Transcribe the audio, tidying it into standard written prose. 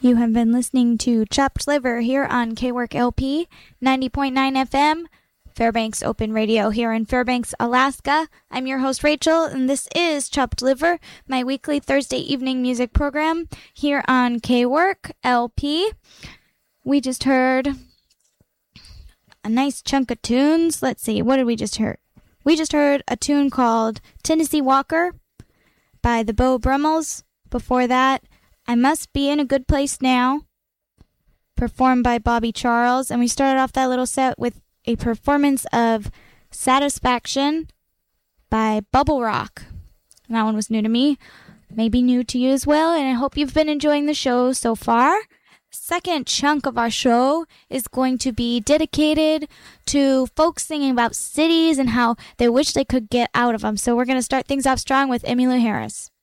You have been listening to Chopped Liver here on KWORK LP 90.9 FM, Fairbanks Open Radio here in Fairbanks, Alaska. I'm your host, Rachel, and this is Chopped Liver, my weekly Thursday evening music program here on KWORK LP. We just heard a nice chunk of tunes. Let's see, what did we just hear? We just heard a tune called Tennessee Walker by the Beau Brummels. Before that, I Must Be in a Good Place Now, performed by Bobby Charles. And we started off that little set with a performance of Satisfaction by Bubble Rock. And that one was new to me, maybe new to you as well, and I hope you've been enjoying the show so far. Second chunk of our show is going to be dedicated to folks singing about cities and how they wish they could get out of them. So we're going to start things off strong with Emmylou Harris.